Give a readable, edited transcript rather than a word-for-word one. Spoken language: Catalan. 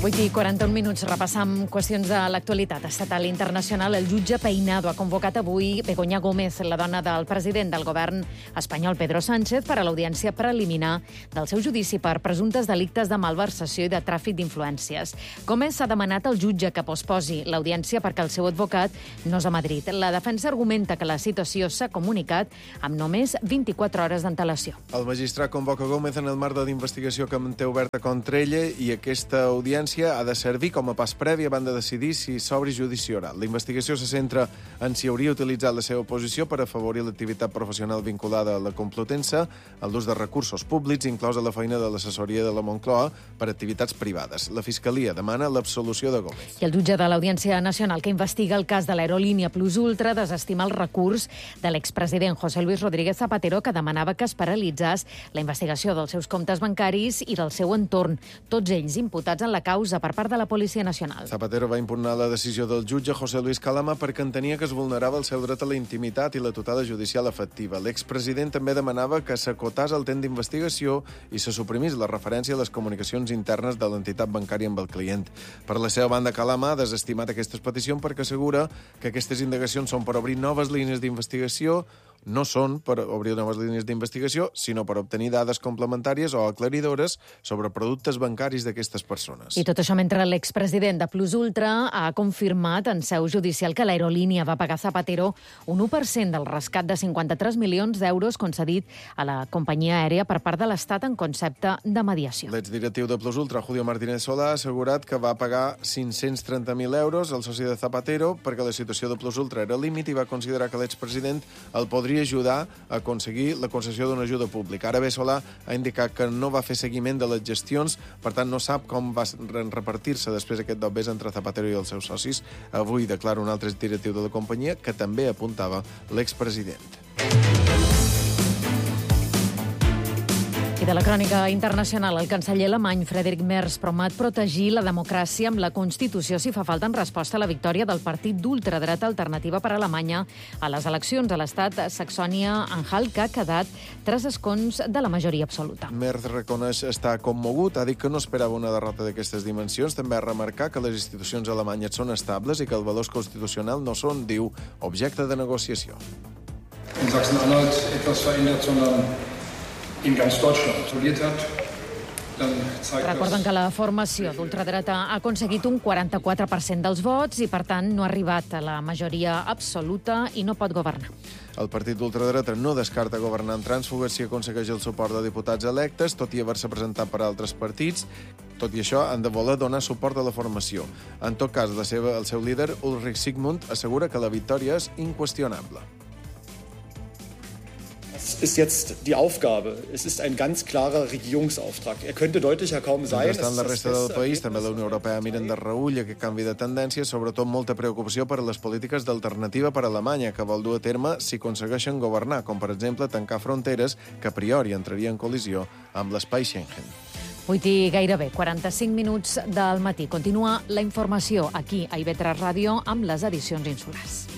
8:41, repassam qüestions de l'actualitat estatal i internacional. El jutge Peinado ha convocat avui Begoña Gómez, la dona del president del govern espanyol Pedro Sánchez, per a l'audiència preliminar del seu judici per presumptes delictes de malversació i de tràfic d'influències. Gómez ha demanat al jutge que posposi l'audiència perquè el seu advocat no és a Madrid. La defensa argumenta que la situació s'ha comunicat amb només 24 hores d'antelació. El magistrat convoca Gómez en el marc de l'investigació que manté oberta contra ella i aquesta audiència ha de servir com a pas previ abans de decidir si s'obri judici oral. La investigació se centra en si hauria utilitzat la seva posició per afavorir l'activitat professional vinculada a la Complutense, a l'ús de recursos públics, inclosa la feina de l'assessoria de la Moncloa per activitats privades. La Fiscalia demana l'absolució de Gómez. I el jutge de l'Audiència Nacional que investiga el cas de l'aerolínia Plus Ultra desestima el recurs de l'expresident José Luis Rodríguez Zapatero, que demanava que es paralitzés la investigació dels seus comptes bancaris i del seu entorn, tots ells imputats en la causa per part de la Policia Nacional. Zapatero va impugnar la decisió del jutge José Luis Calama perquè entenia que es vulnerava el seu dret a la intimitat i la tutela judicial efectiva. L'expresident també demanava que s'acotàs el temps d'investigació i se suprimís la referència a les comunicacions internes de l'entitat bancària amb el client. Per la seva banda, Calama ha desestimat aquestes peticions perquè assegura que aquestes indagacions són per obrir noves línies d'investigació, no són per obrir noves línies d'investigació, sinó per obtenir dades complementàries o aclaridores sobre productes bancaris d'aquestes persones. I tot això mentre l'expresident de Plus Ultra ha confirmat en seu judicial que l'aerolínia va pagar a Zapatero un 1% del rescat de 53 milions d'euros concedit a la companyia aèria per part de l'Estat en concepte de mediació. L'exdirectiu de Plus Ultra, Julio Martínez Solà, ha assegurat que va pagar 530.000 euros al soci de Zapatero perquè la situació de Plus Ultra era límit i va considerar que l'expresident el podria ajudar a aconseguir la concessió d'una ajuda pública. Ara bé, Solà ha indicat que no va fer seguiment de les gestions, per tant no sap com va repartir-se després aquest dobbers entre Zapatero i els seus socis. Avui declara un altre directiu de la companyia que també apuntava l'expresident. I de la crònica internacional, el canceller alemany Friedrich Merz promet protegir la democràcia amb la Constitució si fa falta en resposta a la victòria del partit d'ultradreta Alternativa per Alemanya a les eleccions a l'estat Saxònia-Anhalt, que ha quedat 3 escons de la majoria absoluta. Merz reconeix estar commogut, ha dit que no esperava una derrota d'aquestes dimensions. També ha remarcat que les institucions alemanyes són estables i que els valors constitucionals no són, diu, objecte de negociació. In Sachsen-Anhalt etwas verändert, sondern in ganz Deutschland isoliert hat, dann zeigt Recorden que la formació d'ultradreta ha aconseguit un 44% dels vots i, per tant, no ha arribat a la majoria absoluta i no pot governar. El partit d'ultradreta no descarta governar en trànsfugues si aconsegueix el suport de diputats electes, tot i haver-se presentat per altres partits. Tot i això, han de voler donar suport a la formació. En tot cas, el seu líder, Ulrich Sigmund, assegura que la victòria és inqüestionable. Das ist jetzt die Aufgabe. Es ist ein ganz klarer Regierungsauftrag. Er könnte deutlicher kaum sein. Mentrestant, la resta del país, també la Unió Europea, miren de reüll aquest canvi de tendència, sobretot molta preocupació per a les polítiques d'alternativa per a Alemanya, que vol dur a terme si aconsegueixen governar, com per exemple tancar fronteres que a priori entraria en col·lisió amb l'espai Schengen. 8:45 del matí. Continua la informació aquí a IB3 Ràdio amb les edicions insulars.